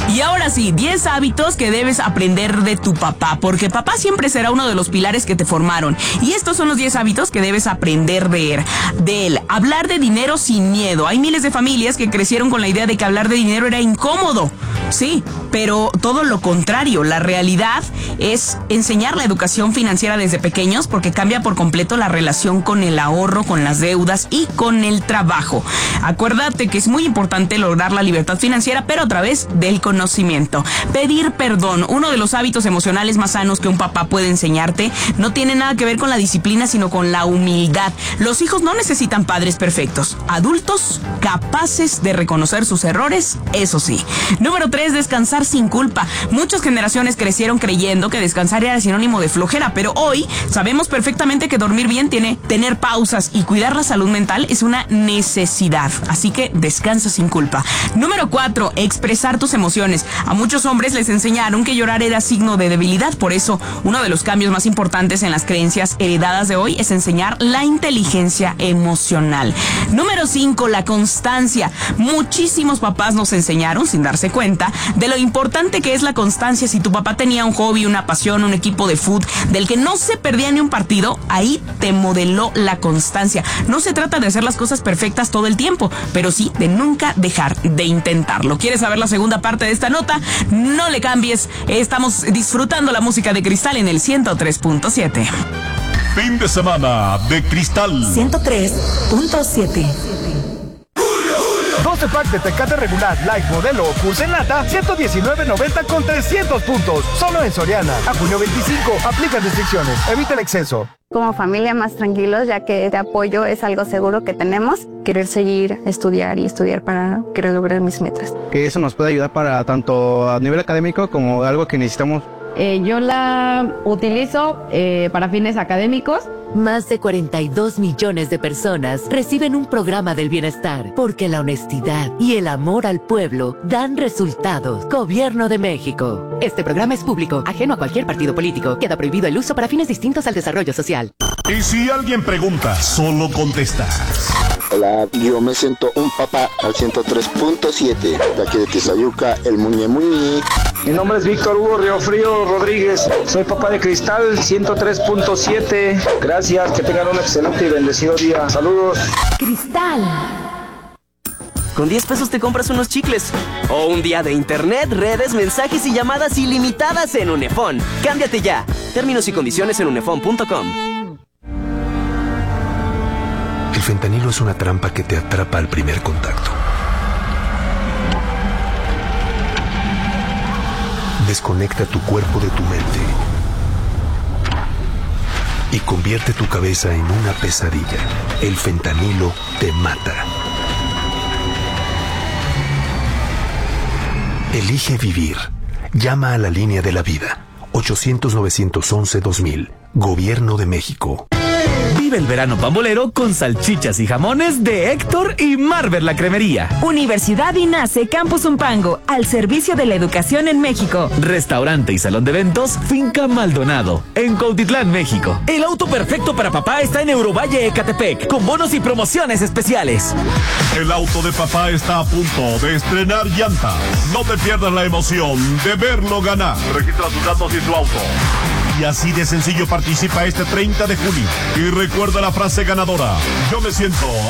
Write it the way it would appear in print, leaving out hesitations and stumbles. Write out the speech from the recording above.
Y ahora sí, 10 hábitos que debes aprender de tu papá, porque papá siempre será uno de los pilares que te formaron. Y estos son los 10 hábitos que debes aprender de él. Hablar de dinero sin miedo. Hay miles de familias que crecieron con la idea de que hablar de dinero era incómodo. Sí, pero todo lo contrario. La realidad es enseñar la educación financiera desde pequeños, porque cambia por completo la relación con el ahorro, con las deudas y con el trabajo. Acuérdate que es muy importante lograr la libertad financiera, pero a través del conocimiento. Pedir perdón, uno de los hábitos emocionales más sanos que un papá puede enseñarte, no tiene nada que ver con la disciplina, sino con la humildad. Los hijos no necesitan padres perfectos, adultos capaces de reconocer sus errores, eso sí. Número 3, descansar sin culpa. Muchas generaciones crecieron creyendo que descansar era sinónimo de flojera, pero hoy sabemos perfectamente que dormir bien tener pausas y cuidar la salud mental es una necesidad. Así que descansa sin culpa. Número 4, expresar tus emociones. A muchos hombres les enseñaron que llorar era signo de debilidad, por eso uno de los cambios más importantes en las creencias heredadas de hoy es enseñar la inteligencia emocional. Número 5, la constancia. Muchísimos papás nos enseñaron, sin darse cuenta, de lo importante que es la constancia. Si tu papá tenía un hobby, una pasión, un equipo de fútbol del que no se perdía ni un partido, ahí te modeló la constancia. No se trata de hacer las cosas perfectas todo el tiempo, pero sí de nunca dejar de intentarlo. ¿Quieres saber la segunda parte de esta nota? No le cambies. Estamos disfrutando la música de Cristal en el 103.7. Fin de semana de Cristal 103.7. 12 pack de Tecate regular, light, modelo o Pulse en lata, $119.90 con 300 puntos. Solo en Soriana. A junio 25. Aplica restricciones. Evita el exceso. Como familia más tranquilos, ya que este apoyo es algo seguro que tenemos. Querer seguir, estudiar para querer lograr mis metas. Que eso nos puede ayudar para tanto a nivel académico como algo que necesitamos. Yo la utilizo para fines académicos. Más de 42 millones de personas reciben un programa del bienestar porque la honestidad y el amor al pueblo dan resultados. Gobierno de México. Este programa es público, ajeno a cualquier partido político. Queda prohibido el uso para fines distintos al desarrollo social. Y si alguien pregunta, solo contesta. Hola, yo me siento un papá al 103.7, de aquí de Tizayuca, el Muñe Muñe. Mi nombre es Víctor Hugo Riofrío Rodríguez, soy papá de Cristal 103.7. Gracias, que tengan un excelente y bendecido día. Saludos. Cristal. Con 10 pesos te compras unos chicles. O un día de internet, redes, mensajes y llamadas ilimitadas en Unefón. Cámbiate ya. Términos y condiciones en unefón.com. El fentanilo es una trampa que te atrapa al primer contacto. Desconecta tu cuerpo de tu mente y convierte tu cabeza en una pesadilla. El fentanilo te mata. Elige vivir. Llama a la línea de la vida. 800-911-2000. Gobierno de México. Vive el verano pambolero con salchichas y jamones de Héctor y Marvel la Cremería. Universidad INACE Campus Umpango, al servicio de la educación en México. Restaurante y salón de eventos Finca Maldonado, en Cuautitlán, México. El auto perfecto para papá está en Eurovalle, Ecatepec, con bonos y promociones especiales. El auto de papá está a punto de estrenar llantas. No te pierdas la emoción de verlo ganar. Registra sus datos y su auto. Y así de sencillo participa este 30 de junio. Y recuerda la frase ganadora: yo me siento